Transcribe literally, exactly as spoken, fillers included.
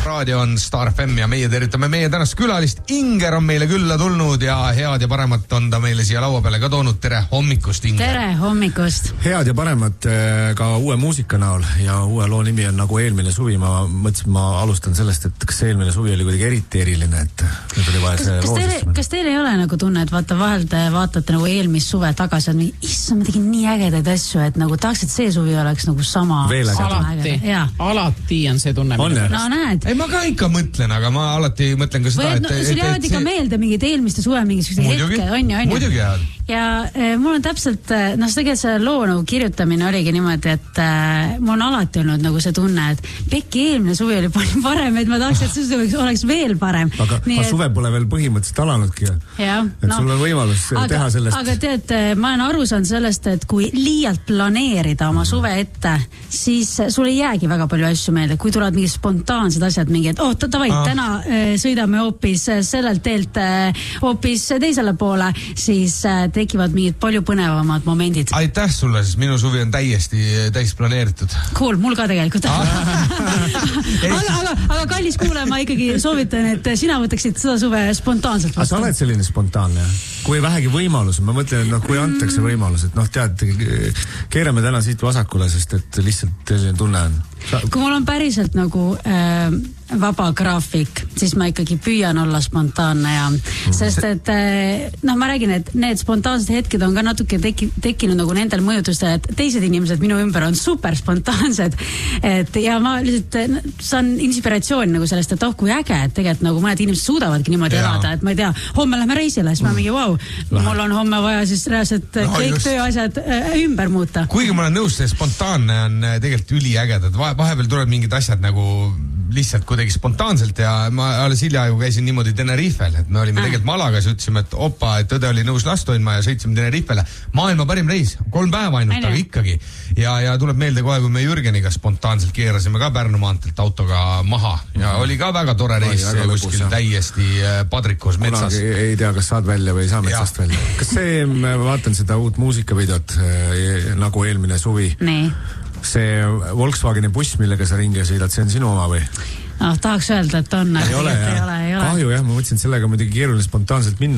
raadio on Star F M ja meie tervitame meie tänast külalist. Inger on meile külla tulnud ja head ja paremat on ta meile siia laua peale ka toonud. Tere hommikust, Inger! Tere hommikust! Head ja paremat ka uue muusika näol ja uue loo nimi on Nagu eelmine suvi. Ma mõtlesin, ma alustan sellest, et kas eelmine suvi oli kuidagi eriti eriline, et nüüd oli vaja see kas, kas, teil, kas teil ei ole nagu tunne, et vaata vahel te vaatate nagu eelmist suve tagasi, et issand, ma tegin nii ägedaid asju, et nagu tahaks, et see suvi oleks nagu sama. Veel alati, alati on see tunne. On, no näed. Ei, ma ka ikka mõtlen, aga ma alati mõtlen ka seda, et... No, sul jäävad ikka see... meelde mingid eelmiste suve mingisugused hetke, on ju, on ju. Muidugi jäävad. Ja eh, mul on täpselt, noh, tegelikult see loo nagu kirjutamine oligi niimoodi, et eh, mul on alati olnud nagu see tunne, et Pekki eelmine suvi oli palju parem, et ma tahaks, et see suvi oleks veel parem. Aga nii, et... suve pole veel põhimõtteliselt alanudki. Ja, et no, sul on võimalus aga, teha sellest. Aga tead, ma olen aru saanud sellest, et kui liialt planeerida oma suve ette, siis sul ei jäägi väga palju asju meelde. Kui tulevad mingid spontaansed asjad, mingi, et oh, tavai, ah. täna eh, sõidame hoopis sellelt teelt eh, hoopis teisele poole, siis eh, tekivad mingid palju põnevamad momendid. Aitäh sulle, siis minu suvi on täiesti täis planeeritud. Cool, mul ka tegelikult. aga, aga, aga kallis kuule, ma ikkagi soovitan, et sina võtaksid seda suve spontaanselt vastu. Aga sa oled selline spontaanne? Kui vähegi võimalus, ma mõtlen, et noh, kui antakse võimalus, et noh, tead, keerame täna siit vasakule, sest et lihtsalt selline tunne on. Sa... Kui mul on päriselt nagu äh, vaba graafik, siis ma ikkagi püüan olla spontaanne ja mm. sest et äh, noh, ma räägin, et need spontaansed hetked on ka natuke teki, tekkinud nagu nendel mõjutustel, et teised inimesed minu ümber on super spontaansed, et ja ma lihtsalt saan inspiratsiooni nagu sellest, et oh, kui äge, et tegelikult nagu mõned inimesed suudavadki niimoodi ja. elada, et ma ei tea, homme lähme reisile, siis mm. ma mingi, vau, wow, mul on homme vaja siis reaalselt no, kõik just. tööasjad äh, ümber muuta. Kuigi ma olen nõus, see spontaanne on tegelikult üliägedad, vahepeal tulevad mingid asjad nagu lihtsalt kuidagi spontaanselt ja ma alles hiljaaegu käisin niimoodi Tenerifel, et me olime äh. tegelikult Malagas ja ütlesime, et opa, et õde oli nõus last hoidma ja sõitsime Tenerifele. Maailma parim reis, kolm päeva ainult, aga ikkagi. Ja, ja tuleb meelde kohe, kui me Jürgeniga spontaanselt keerasime ka Pärnu maantelt autoga maha ja mm. oli ka väga tore reis no, väga kuskil lõpus, täiesti padrikus metsas. Kunagi ei tea, kas saad välja või ei saa metsast ja. välja. Kas see, ma vaatan seda uut muusikavideot nagu eelmine suvi. Nii. See Volkswageni buss, millega sa ringi sõidad, see on sinu oma või? No, tahaks öelda, et on. Ei ole, jah. Kahju, jah, ma mõtlesin sellega muidugi keeruline spontaanselt minna.